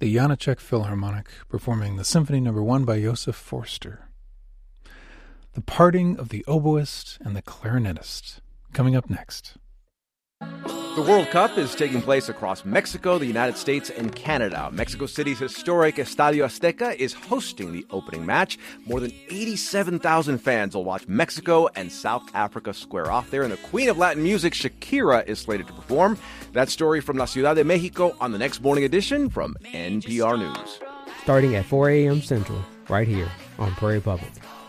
the Janáček Philharmonic performing the Symphony No. 1 by Josef Forster. The Parting of the Oboist and the Clarinetist, coming up next. The World Cup is taking place across Mexico, the United States, and Canada. Mexico City's historic Estadio Azteca is hosting the opening match. More than 87,000 fans will watch Mexico and South Africa square off there. And the queen of Latin music, Shakira, is slated to perform. That story from La Ciudad de Mexico on the next morning edition from NPR News. Starting at 4 a.m. Central, right here on Prairie Public.